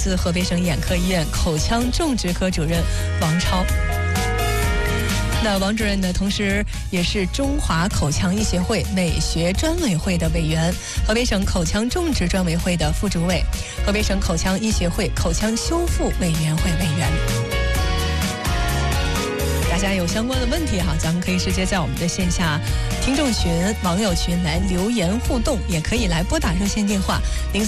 自河北省眼科医院口腔种植科主任王超。那王主任呢，同时也是中华口腔医协会美学专委会的委员，河北省口腔种植专委会的副主委，河北省口腔医协会口腔修复委员会委员。大家有相关的问题哈，咱们可以直接在我们的线下听众群、网友群来留言互动，也可以来拨打热线电话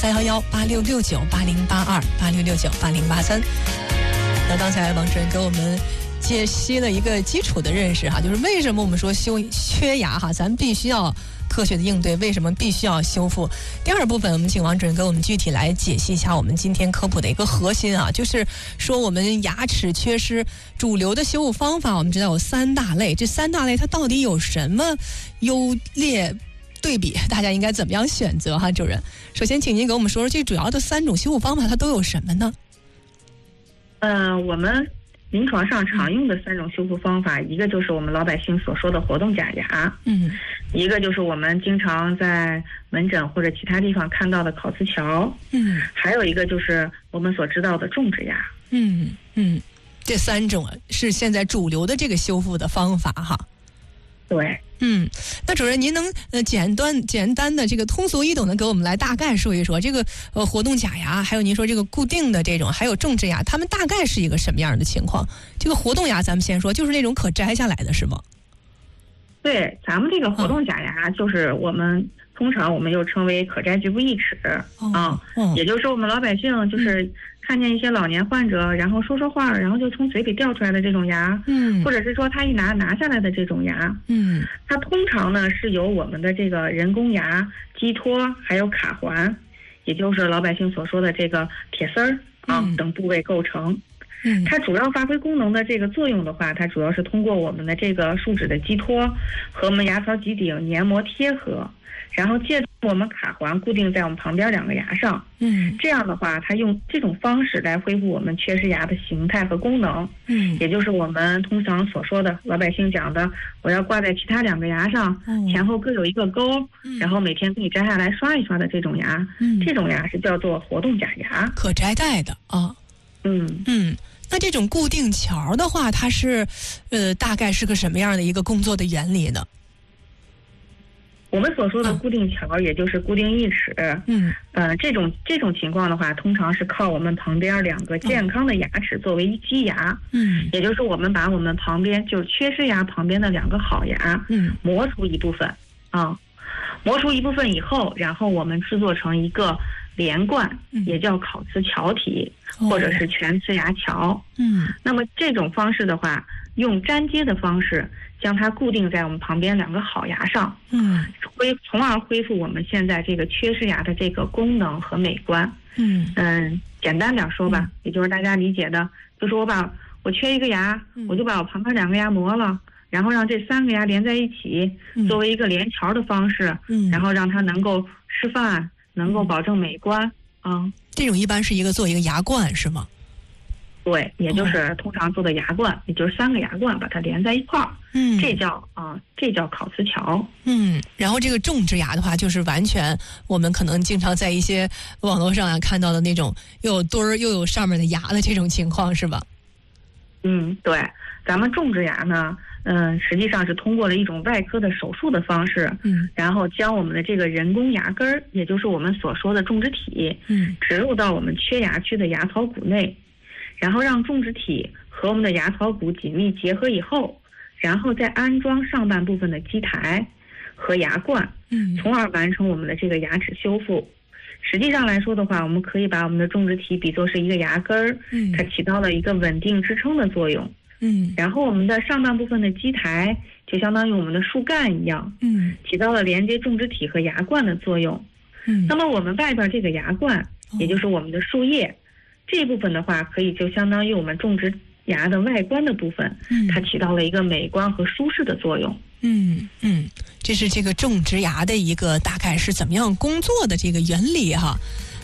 03118669808286698083。那刚才王主任给我们解析了一个基础的认识哈，就是为什么我们说缺牙哈，咱必须要科学的应对，为什么必须要修复。第二部分我们请王主任给我们具体来解析一下我们今天科普的一个核心啊，就是说我们牙齿缺失主流的修复方法，我们知道有3大类，这3大类它到底有什么优劣对比，大家应该怎么样选择哈？主任，首先请您给我们说说最主要的3种修复方法它都有什么呢？ 我们临床上常用的3种修复方法，一个就是我们老百姓所说的活动假牙，一个就是我们经常在门诊或者其他地方看到的烤瓷桥，还有一个就是我们所知道的种植牙。 这3种是现在主流的这个修复的方法哈。 对。 那主任您能简单的这个通俗易懂的给我们来大概说一说这个活动假牙，还有您说这个固定的这种，还有种植牙，它们大概是一个什么样的情况？这个活动牙咱们先说，就是那种可摘下来的是吗？ 对，咱们这个活动假牙就是通常我们又称为可摘局部义齿也就是我们老百姓就是看见一些老年患者，然后说话，然后就从嘴里掉出来的这种牙，或者是说他一拿下来的这种牙，它通常呢是由我们的这个人工牙、基托还有卡环，也就是老百姓所说的这个铁丝儿等部位构成。它主要发挥功能的这个作用的话，它主要是通过我们的这个树脂的基托和我们牙槽基顶黏膜贴合，然后借助我们卡环固定在我们旁边2个牙上。这样的话，它用这种方式来恢复我们缺失牙的形态和功能。也就是我们通常所说的老百姓讲的，我要挂在其他2个牙上，前后各有一个钩，然后每天可以摘下来刷一刷的这种牙。这种牙是叫做活动假牙， 可摘戴的啊。那这种固定桥的话，它是大概是个什么样的一个工作的原理呢？ 我们所说的固定桥，也就是固定义齿，这种情况的话，通常是靠我们旁边2个健康的牙齿作为基牙，也就是我们把我们旁边就是缺失牙旁边的2个好牙，磨出一部分磨出一部分以后，然后我们制作成一个连贯，也叫烤瓷桥体，或者是全瓷牙桥。那么这种方式的话，用粘接的方式将它固定在我们旁边2个好牙上，从而恢复我们现在这个缺失牙的这个功能和美观。简单点说吧，也就是大家理解的，就是我缺一个牙，我就把我旁边2个牙磨了，然后让这3个牙连在一起，作为一个连桥的方式，然后让它能够吃饭，能够保证美观这种一般是做一个牙冠是吗？ 对，也就是通常做的牙冠，也就是3个牙冠把它连在一块儿，这叫烤瓷桥。 然后这个种植牙的话，就是完全我们可能经常在一些网络上看到的那种又有墩儿又有上面的牙的这种情况是吧？ 对，咱们种植牙呢，实际上是通过了一种外科的手术的方式，然后将我们的这个人工牙根儿，也就是我们所说的种植体，植入到我们缺牙区的牙槽骨内，然后让种植体和我们的牙槽骨紧密结合以后，然后再安装上半部分的基台和牙冠，从而完成我们的这个牙齿修复。实际上来说的话，我们可以把我们的种植体比作是一个牙根儿，它起到了一个稳定支撑的作用。然后我们的上半部分的基台就相当于我们的树干一样，起到了连接种植体和牙冠的作用。那么我们外边这个牙冠，也就是我们的树叶，这部分的话，可以就相当于我们种植牙的外观的部分，它起到了一个美观和舒适的作用。这是这个种植牙的一个大概是怎么样工作的这个原理哈。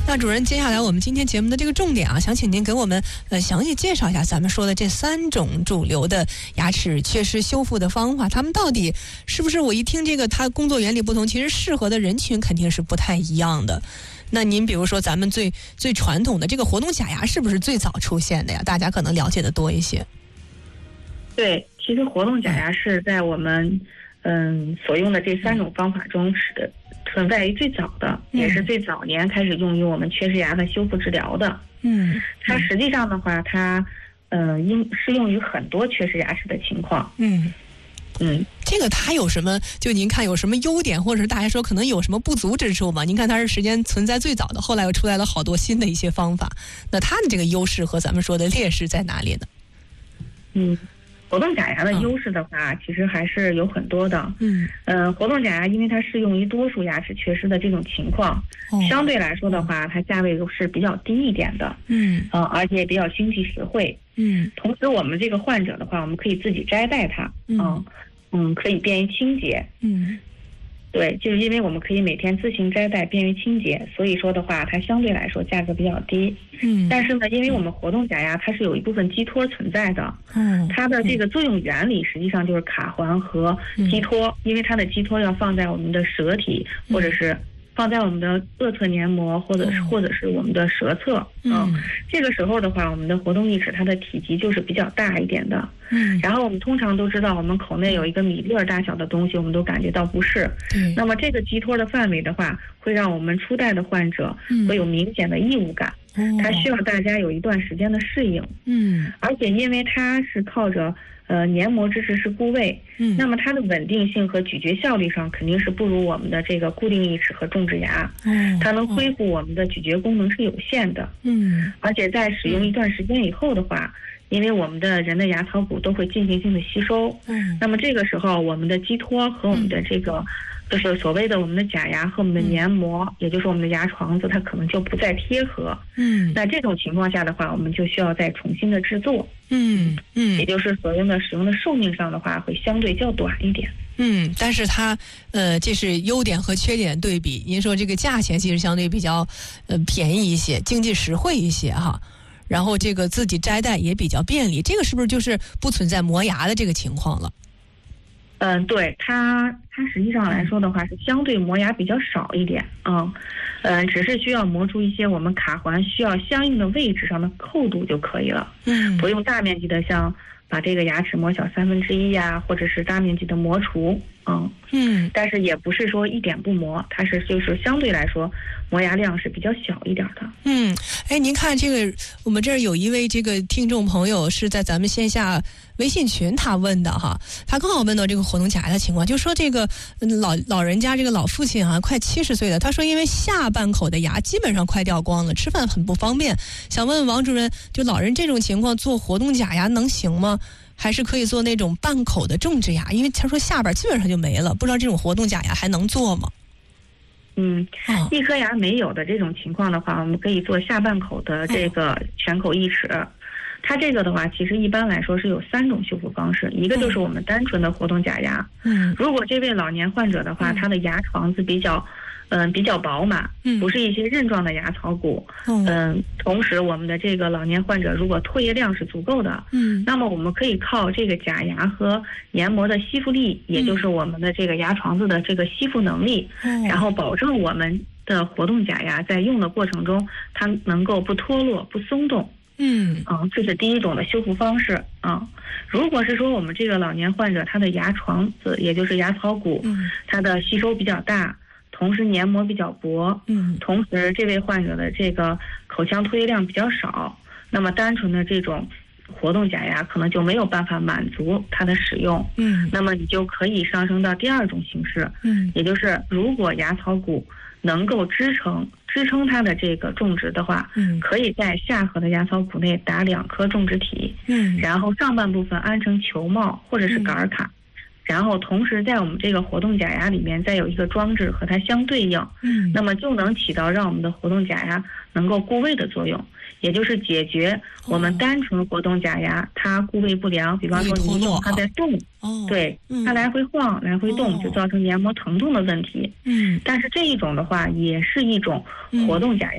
那主任，接下来我们今天节目的这个重点啊，想请您给我们详细介绍一下咱们说的这3种主流的牙齿缺失修复的方法，它们到底是不是我一听这个它工作原理不同，其实适合的人群肯定是不太一样的。那您比如说咱们最传统的这个活动假牙是不是最早出现的呀？大家可能了解的多一些。 对，其实活动假牙是在我们所用的这3种方法中存在于最早的，也是最早年开始用于我们缺失牙的修复治疗的。它实际上的话，它适用于很多缺失牙齿的情况。 这个它有什么？就您看有什么优点，或者是大家说可能有什么不足之处吗？您看它是时间存在最早的，后来又出来了好多新的一些方法，那它的这个优势和咱们说的劣势在哪里呢？ 活动假牙的优势的话，其实还是有很多的。活动假牙因为它适用于多数牙齿缺失的这种情况，相对来说的话，它价位是比较低一点的。而且也比较经济实惠。同时我们这个患者的话，我们可以自己摘戴它。可以便于清洁。对，就是因为我们可以每天自行摘戴，便于清洁，所以说的话，它相对来说价格比较低。但是呢，因为我们活动假牙它是有一部分基托存在的。它的这个作用原理实际上就是卡环和基托，因为它的基托要放在我们的舌体，或者是放在我们的颚侧黏膜，或者是我们的舌侧。这个时候的话，我们的活动义齿它的体积就是比较大一点的。然后我们通常都知道，我们口内有一个米粒儿大小的东西，我们都感觉到不适。那么这个基托的范围的话，会让我们初代的患者会有明显的异物感。它需要大家有一段时间的适应。而且因为它是靠着黏膜支持式固位，那么它的稳定性和咀嚼效率上肯定是不如我们的这个固定义齿和种植牙。它能恢复我们的咀嚼功能是有限的。而且在使用一段时间以后的话，因为我们的人的牙槽骨都会进行性的吸收。那么这个时候我们的基托和我们的这个就是所谓的我们的假牙和我们的黏膜，也就是我们的牙床子，它可能就不再贴合。那这种情况下的话，我们就需要再重新的制作。也就是所用的使用的寿命上的话，会相对较短一点。 但是它这是优点和缺点对比。您说这个价钱其实相对比较便宜一些，经济实惠一些哈。然后这个自己摘戴也比较便利，这个是不是就是不存在磨牙的这个情况了？ 对，它实际上来说的话是相对磨牙比较少一点。只是需要磨出一些我们卡环需要相应的位置上的扣度就可以了。不用大面积的像把这个牙齿磨小1/3呀，或者是大面积的磨除。但是也不是说一点不磨，它是就是相对来说磨牙量是比较小一点的。 您看这个，我们这儿有一位这个听众朋友是在咱们线下微信群他问的哈，他刚好问到这个活动假牙的情况，就说这个老人家这个老父亲啊，快70岁了，他说因为下半口的牙基本上快掉光了，吃饭很不方便，想问王主任，就老人这种情况做活动假牙能行吗？还是可以做那种半口的种植牙？因为他说下边基本上就没了，不知道这种活动假牙还能做吗？ 一颗牙没有的这种情况的话，我们可以做下半口的这个全口义齿。它这个的话，其实一般来说是有3种修复方式，一个就是我们单纯的活动假牙。如果这位老年患者的话，他的牙床子比较饱满，不是一些刃状的牙槽骨。同时我们的这个老年患者如果唾液量是足够的，那么我们可以靠这个假牙和黏膜的吸附力，也就是我们的这个牙床子的这个吸附能力，然后保证我们的活动假牙在用的过程中，它能够不脱落、不松动。这是第一种的修复方式。如果是说我们这个老年患者他的牙床子，也就是牙槽骨，它的吸收比较大，同时黏膜比较薄，同时这位患者的这个口腔唾液量比较少，那么单纯的这种活动假牙可能就没有办法满足它的使用。那么你就可以上升到第2种形式，也就是如果牙槽骨能够支撑它的这个种植的话，可以在下颌的牙槽骨内打2颗种植体，然后上半部分安成球帽或者是杆卡，然后同时在我们这个活动假牙里面再有一个装置和它相对应，那么就能起到让我们的活动假牙能够固位的作用，也就是解决我们单纯活动假牙它固位不良，比方说你一动它在动，对，它来回晃来回动，就造成黏膜疼痛的问题。但是这一种的话也是一种活动假牙，它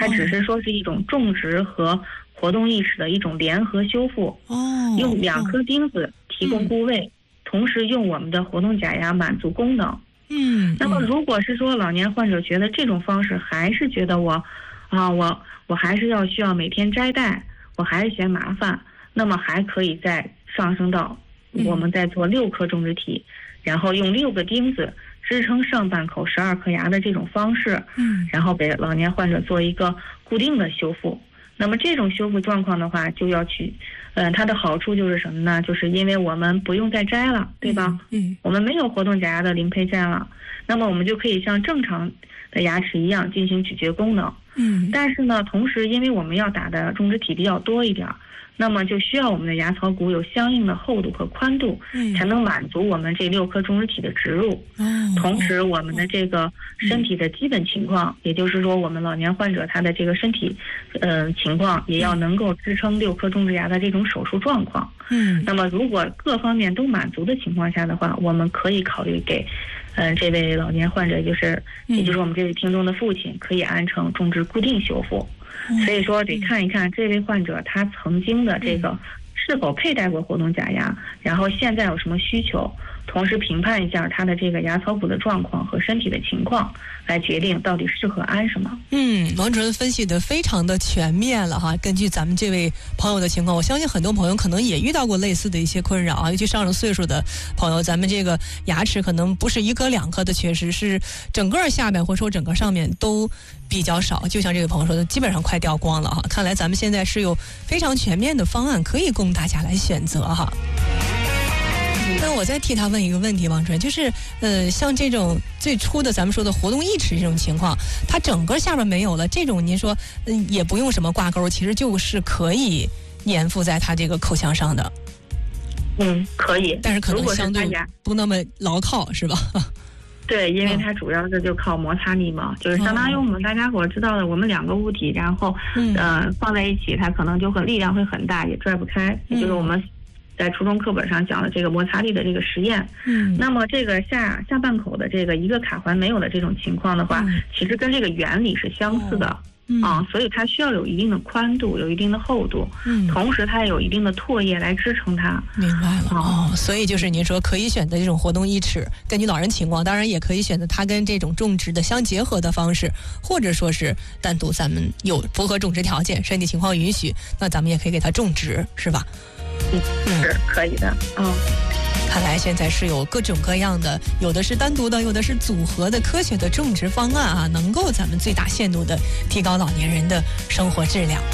它只是说是一种种植和活动义齿的一种联合修复。用2颗钉子提供固位，同时用我们的活动假牙满足功能。那么如果是说老年患者觉得这种方式还是觉得我还是需要每天摘戴，我还是嫌麻烦，那么还可以再上升到我们再做6颗种植体，然后用6个钉子支撑上半口12颗牙的这种方式，然后给老年患者做一个固定的修复。那么这种修复状况的话，就要去，它的好处就是什么呢？就是因为我们不用再摘了，对吧？我们没有活动假牙的零配件了，那么我们就可以像正常的牙齿一样进行咀嚼功能。但是呢，同时因为我们要打的种植体比较多一点，那么就需要我们的牙槽骨有相应的厚度和宽度，才能满足我们这6颗种植体的植入。同时我们的这个身体的基本情况，也就是说我们老年患者他的这个身体情况也要能够支撑6颗种植牙的这种手术状况。那么如果各方面都满足的情况下的话，我们可以考虑给这位老年患者，也就是我们这位听众的父亲，可以安成种植固定修复。所以说得看一看这位患者他曾经的这个是否佩戴过活动假牙，然后现在有什么需求，同时评判一下他的这个牙槽骨的状况和身体的情况，来决定到底适合安什么。 王主任分析的非常的全面了哈。根据咱们这位朋友的情况，我相信很多朋友可能也遇到过类似的一些困扰啊，尤其上了岁数的朋友，咱们这个牙齿可能不是1颗2颗的缺失，是整个下面或者说整个上面都比较少，就像这位朋友说的，基本上快掉光了哈。看来咱们现在是有非常全面的方案可以供大家来选择哈。那我再替他问一个问题，王主任，就是像这种最初的咱们说的活动义齿这种情况，它整个下边没有了，这种您说也不用什么挂钩，其实就是可以粘附在它这个口腔上的。 可以， 但是可能相对不那么牢靠，是吧？ 对，因为它主要是就靠摩擦力嘛，就是相当于我们大家伙知道的，我们2个物体，然后放在一起，它可能就力量会很大，也拽不开，也就是我们在初中课本上讲的这个摩擦力的这个实验。那么这个下半口的这个一个卡环没有的这种情况的话，其实跟这个原理是相似的。所以它需要有一定的宽度，有一定的厚度，同时它也有一定的唾液来支撑它。 明白了。所以就是您说可以选择这种活动义齿，根据老人情况，当然也可以选择它跟这种种植的相结合的方式，或者说是单独咱们有符合种植条件，身体情况允许，那咱们也可以给它种植，是吧？ 是可以的。 看来现在是有各种各样的，有的是单独的，有的是组合的科学的种植方案啊，能够咱们最大限度的提高老年人的生活质量。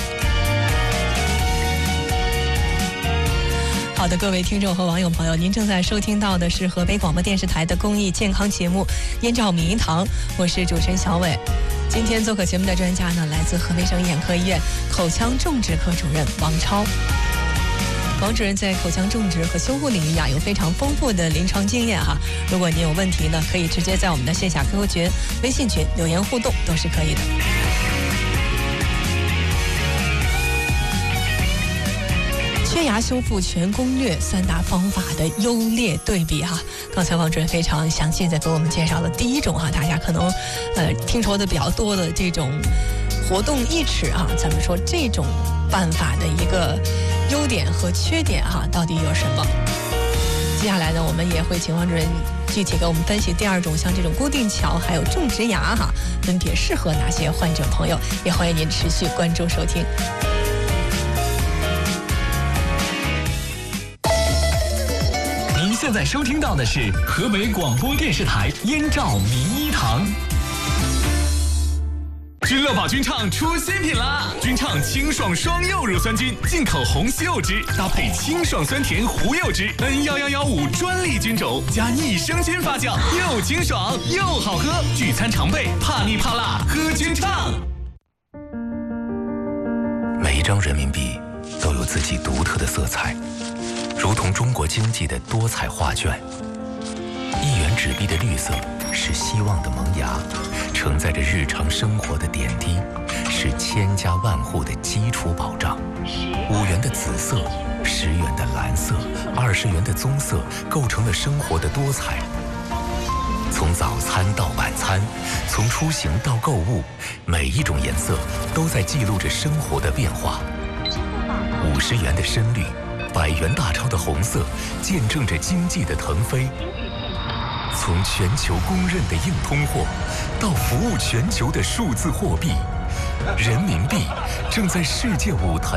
好的，各位听众和网友朋友，您正在收听到的是河北广播电视台的公益健康节目《燕赵名医堂》，我是主持人小伟。今天做客节目的专家呢，来自河北省眼科医院口腔种植科主任王超。王主任在口腔种植和修复领域有非常丰富的临床经验哈。如果您有问题呢，可以直接在我们的线下 QQ 群、微信群留言互动，都是可以的。缺牙修复全攻略3大方法的优劣对比哈。刚才王主任非常详细的给我们介绍了第一种哈，大家可能听说的比较多的这种活动义齿啊，咱们说这种办法的一个优点和缺点哈，到底有什么？接下来呢，我们也会请王主任具体给我们分析第2种，像这种固定桥还有种植牙哈，分别适合哪些患者朋友？也欢迎您持续关注收听。 您现在收听到的是河北广播电视台燕赵名医堂。君乐宝菌畅出新品啦！菌畅清爽双柚乳酸菌，进口红西柚汁，搭配清爽酸甜胡柚汁，N11115专利菌种，加益生菌发酵，又清爽又好喝。聚餐常备，怕腻怕辣，喝菌畅。 每一张人民币都有自己独特的色彩，如同中国经济的多彩画卷。1元纸币的绿色是希望的萌芽，承载着日常生活的点滴，是千家万户的基础保障。5元的紫色，10元的蓝色，20元的棕色，构成了生活的多彩。从从早餐到晚餐，从出行到购物，每一种颜色都在记录着生活的变化。50元的深绿，100元大钞的红色，见证着经济的腾飞。从全球公认的硬通货，到服务全球的数字货币，人民币正在世界舞台